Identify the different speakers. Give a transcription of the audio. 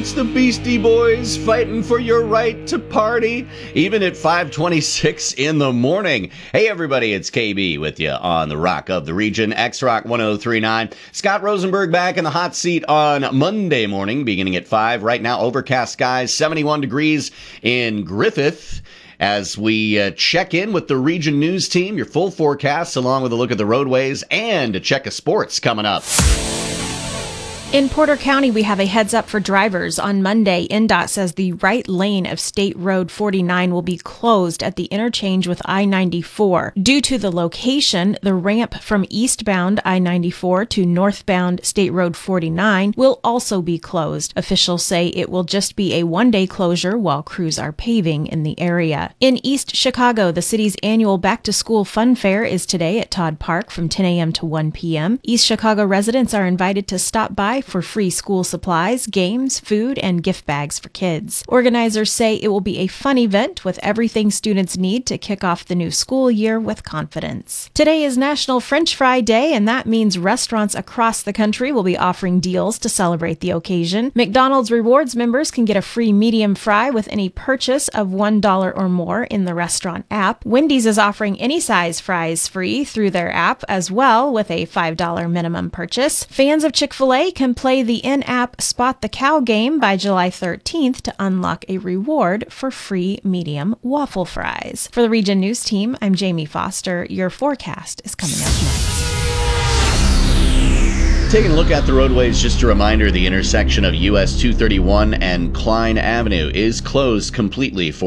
Speaker 1: it's the Beastie Boys fighting for your right to party, even at 5:26 in the morning. Hey, everybody, it's KB with you on the Rock of the Region, X-Rock 1039. Scott Rosenberg back in the hot seat on Monday morning, beginning at 5. Right now, overcast skies, 71 degrees in Griffith. As we check in with the Region News team, your full forecast, along with a look at the roadways and a check of sports coming up.
Speaker 2: In Porter County, we have a heads up for drivers. On Monday, NDOT says the right lane of State Road 49 will be closed at the interchange with I-94. Due to the location, the ramp from eastbound I-94 to northbound State Road 49 will also be closed. Officials say it will just be a one-day closure while crews are paving in the area. In East Chicago, the city's annual back-to-school fun fair is today at Todd Park from 10 a.m. to 1 p.m. East Chicago residents are invited to stop by for free school supplies, games, food, and gift bags for kids. Organizers say it will be a fun event with everything students need to kick off the new school year with confidence. Today is National French Fry Day, and that means restaurants across the country will be offering deals to celebrate the occasion. McDonald's Rewards members can get a free medium fry with any purchase of $1 or more in the restaurant app. Wendy's is offering any size fries free through their app as well with a $5 minimum purchase. Fans of Chick-fil-A can play the in-app Spot the Cow game by July 13th to unlock a reward for free medium waffle fries. For the Region News team, I'm Jamie Foster. Your forecast is coming up next.
Speaker 1: Taking a look at the roadways, just a reminder, the intersection of US 231 and Klein Avenue is closed completely for